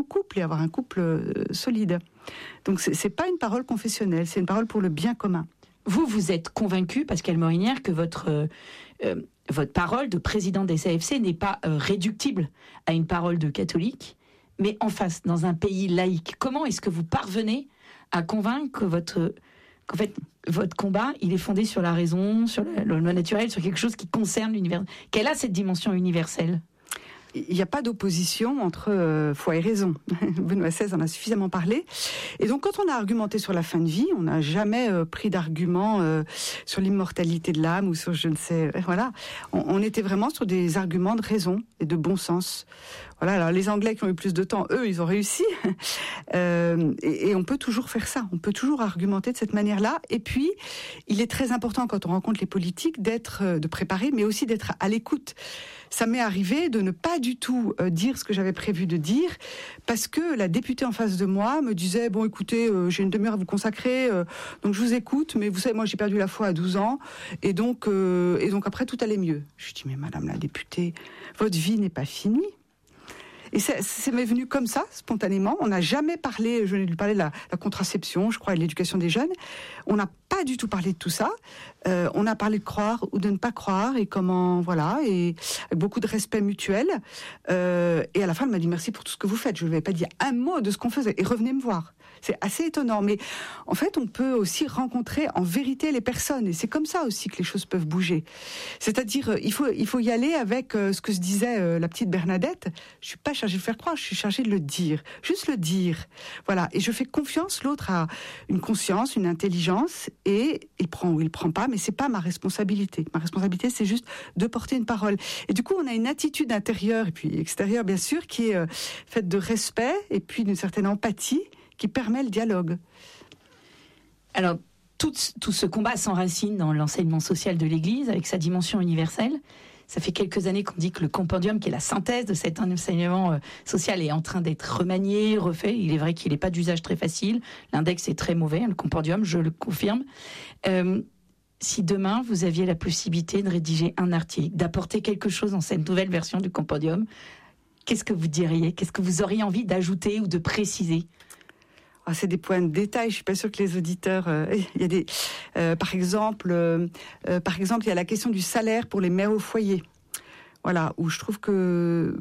couple et avoir un couple solide. Donc c'est pas une parole confessionnelle, c'est une parole pour le bien commun. Vous êtes convaincu, Pascale Morinière, que votre parole de président des CFC n'est pas réductible à une parole de catholique, mais en face, dans un pays laïque. Comment est-ce que vous parvenez à convaincre qu'en fait, votre combat, il est fondé sur la raison, sur le loi naturelle, sur quelque chose qui concerne l'univers, qu'elle a cette dimension universelle? Il n'y a pas d'opposition entre foi et raison. Benoît XVI en a suffisamment parlé. Et donc, quand on a argumenté sur la fin de vie, on n'a jamais pris d'arguments sur l'immortalité de l'âme ou sur je ne sais... Voilà. On était vraiment sur des arguments de raison et de bon sens. Voilà. Alors, les Anglais qui ont eu plus de temps, eux, ils ont réussi. Et on peut toujours faire ça. On peut toujours argumenter de cette manière-là. Et puis, il est très important, quand on rencontre les politiques, de préparer, mais aussi d'être à l'écoute. Ça m'est arrivé de ne pas du tout dire ce que j'avais prévu de dire, parce que la députée en face de moi me disait, bon écoutez, j'ai une demi-heure à vous consacrer, donc je vous écoute, mais vous savez, moi j'ai perdu la foi à 12 ans, et donc après tout allait mieux. Je dis, mais madame la députée, votre vie n'est pas finie. Et ça m'est venu comme ça, spontanément. On n'a jamais parlé, je venais de lui parler de la contraception, je crois, et de l'éducation des jeunes. On n'a pas du tout parlé de tout ça. On a parlé de croire ou de ne pas croire, et comment, voilà, et avec beaucoup de respect mutuel. Et à la fin, elle m'a dit merci pour tout ce que vous faites. Je ne lui avais pas dit un mot de ce qu'on faisait. Et revenez me voir. C'est assez étonnant. Mais en fait, on peut aussi rencontrer en vérité les personnes. Et c'est comme ça aussi que les choses peuvent bouger. C'est-à-dire, il faut y aller avec ce que se disait la petite Bernadette. Je suis pas chargée de faire croire, je suis chargée de le dire. Juste le dire. Voilà. Et je fais confiance. L'autre a une conscience, une intelligence, et il prend ou il prend pas, mais c'est pas ma responsabilité. Ma responsabilité, c'est juste de porter une parole. Et du coup, on a une attitude intérieure et puis extérieure, bien sûr, qui est faite de respect et puis d'une certaine empathie qui permet le dialogue. Alors, tout ce combat s'enracine dans l'enseignement social de l'Église, avec sa dimension universelle. Ça fait quelques années qu'on dit que le compendium, qui est la synthèse de cet enseignement social, est en train d'être remanié, refait. Il est vrai qu'il n'est pas d'usage très facile. L'index est très mauvais, le compendium, je le confirme. Si demain, vous aviez la possibilité de rédiger un article, d'apporter quelque chose dans cette nouvelle version du compendium, qu'est-ce que vous diriez? Qu'est-ce que vous auriez envie d'ajouter ou de préciser? C'est des points de détail. Je suis pas sûre que les auditeurs. Il y a des, par exemple, il y a la question du salaire pour les mères au foyer. Voilà, où je trouve que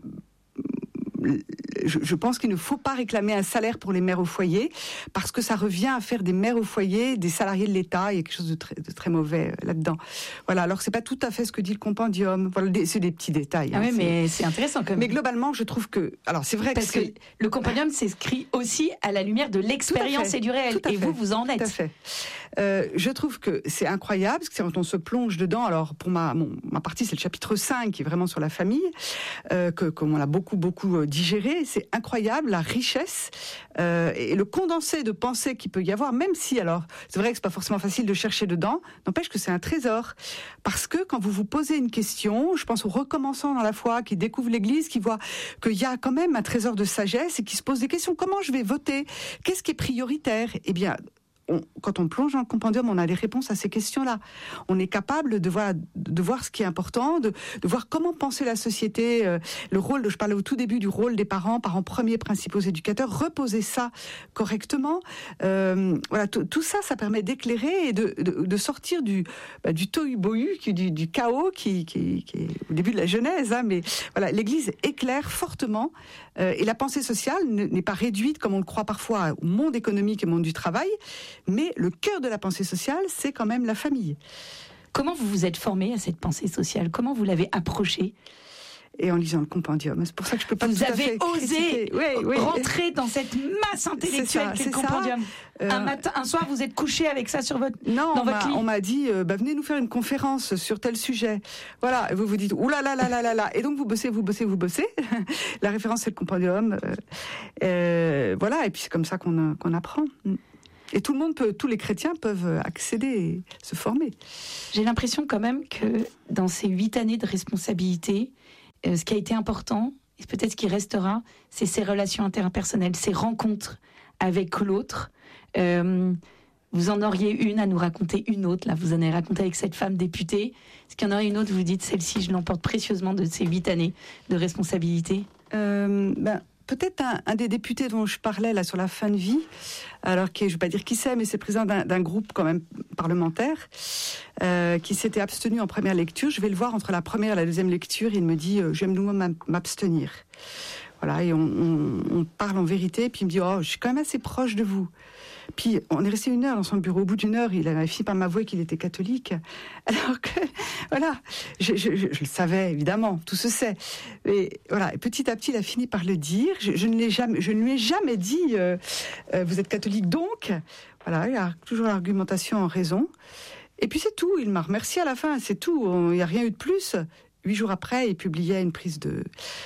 je pense qu'il ne faut pas réclamer un salaire pour les mères au foyer, parce que ça revient à faire des mères au foyer des salariés de l'État. Il y a quelque chose de très mauvais là-dedans. Voilà, alors c'est pas tout à fait ce que dit le compendium. Voilà, c'est des petits détails. Ah oui, mais c'est intéressant quand même. Mais globalement, je trouve que... Alors c'est vrai parce que le compendium s'inscrit aussi à la lumière de l'expérience et du réel. Et vous en êtes. Tout à fait. Je trouve que c'est incroyable, parce que quand on se plonge dedans, alors pour ma partie, c'est le chapitre 5, qui est vraiment sur la famille, comme on a beaucoup digéré. C'est incroyable, la richesse et le condensé de pensée qu'il peut y avoir, même si, alors, c'est vrai que c'est pas forcément facile de chercher dedans, n'empêche que c'est un trésor. Parce que quand vous vous posez une question, je pense aux recommençants dans la foi, qui découvrent l'Église, qui voient qu'il y a quand même un trésor de sagesse et qui se posent des questions. Comment je vais voter? Qu'est-ce qui est prioritaire? Eh bien, quand on plonge dans le compendium, on a les réponses à ces questions-là. On est capable de voir ce qui est important, de voir comment penser la société, le rôle, je parlais au tout début du rôle des parents premiers principaux éducateurs, reposer ça correctement. Voilà, tout ça, ça permet d'éclairer et de sortir du tohu-bohu, du chaos qui est au début de la Genèse. Mais voilà, l'Église éclaire fortement, et la pensée sociale n'est pas réduite, comme on le croit parfois, au monde économique et au monde du travail. Mais le cœur de la pensée sociale, c'est quand même la famille. Comment vous vous êtes formé à cette pensée sociale? Comment vous l'avez approchée? Et en lisant le compendium. C'est pour ça que je peux pas tout à fait osé rentrer dans cette masse intellectuelle qu'est le compendium. Un soir, vous êtes couché avec ça sur votre lit. On m'a dit venez nous faire une conférence sur tel sujet. Voilà, et vous vous dites oulala. Et donc vous bossez. La référence, c'est le compendium. Voilà, et puis c'est comme ça qu'on apprend. Et tous les chrétiens peuvent accéder et se former. J'ai l'impression quand même que dans ces 8 années de responsabilité, ce qui a été important, et peut-être ce qui restera, c'est ces relations interpersonnelles, ces rencontres avec l'autre. Vous en auriez une à nous raconter, une autre. Là, vous en avez raconté avec cette femme députée. Est-ce qu'il y en aurait une autre, vous dites, celle-ci, je l'emporte précieusement de ces 8 années de responsabilité? peut-être un des députés dont je parlais là sur la fin de vie, alors qui, je ne vais pas dire qui c'est, mais c'est président d'un groupe quand même parlementaire, qui s'était abstenu en première lecture. Je vais le voir entre la première et la deuxième lecture, il me dit « j'aime nous m'abstenir ». Voilà, et on parle en vérité, puis il me dit « oh, je suis quand même assez proche de vous ». Puis on est resté 1 heure dans son bureau. Au bout d'1 heure, il avait fini par m'avouer qu'il était catholique. Alors que, voilà, je le savais, évidemment, tout se sait. Et voilà, et petit à petit, il a fini par le dire. Je ne lui ai jamais dit vous êtes catholique donc. Voilà, il y a toujours l'argumentation en raison. Et puis c'est tout, il m'a remercié à la fin, c'est tout, il n'y a rien eu de plus. 8 jours après, il publiait une prise de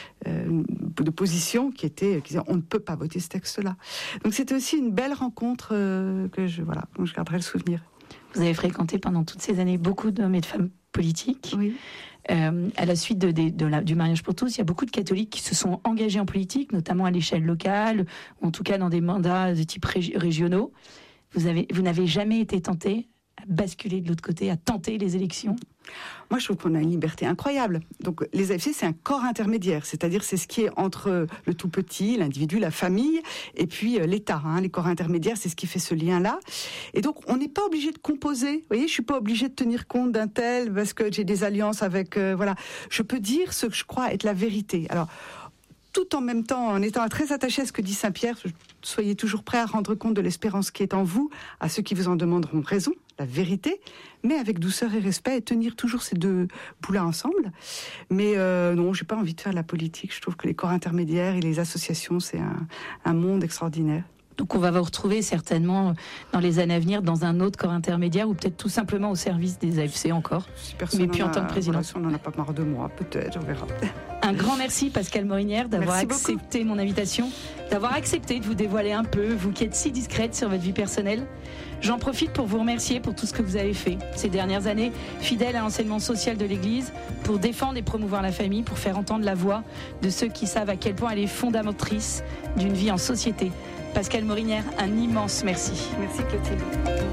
position qui disait on ne peut pas voter ce texte-là. Donc c'était aussi une belle rencontre dont je garderai le souvenir. Vous avez fréquenté pendant toutes ces années beaucoup d'hommes et de femmes politiques. Oui. À la suite du mariage pour tous, il y a beaucoup de catholiques qui se sont engagés en politique, notamment à l'échelle locale, ou en tout cas dans des mandats de type régionaux. Vous n'avez jamais été tenté à basculer de l'autre côté, à tenter les élections? Moi, je trouve qu'on a une liberté incroyable. Donc, les AFC, c'est un corps intermédiaire, c'est-à-dire c'est ce qui est entre le tout petit, l'individu, la famille, et puis l'État. Les corps intermédiaires, c'est ce qui fait ce lien-là. Et donc, on n'est pas obligé de composer. Vous voyez, je suis pas obligée de tenir compte d'un tel parce que j'ai des alliances avec. Voilà, je peux dire ce que je crois être la vérité. Alors, tout en même temps, en étant très attaché à ce que dit Saint Pierre, soyez toujours prêts à rendre compte de l'espérance qui est en vous, à ceux qui vous en demanderont raison, la vérité, mais avec douceur et respect, et tenir toujours ces deux bouts-là ensemble. Mais non, j'ai pas envie de faire de la politique. Je trouve que les corps intermédiaires et les associations, c'est un monde extraordinaire. Donc on va vous retrouver certainement dans les années à venir dans un autre corps intermédiaire ou peut-être tout simplement au service des AFC encore. Si personne mais puis en tant que président. Voilà, si on n'en a pas marre de moi, peut-être, on verra. Un grand merci Pascale Morinière d'avoir accepté mon invitation, d'avoir accepté de vous dévoiler un peu, vous qui êtes si discrète sur votre vie personnelle. J'en profite pour vous remercier pour tout ce que vous avez fait ces dernières années, fidèle à l'enseignement social de l'Église, pour défendre et promouvoir la famille, pour faire entendre la voix de ceux qui savent à quel point elle est fondatrice d'une vie en société. Pascale Morinière, un immense merci. Merci Clotilde.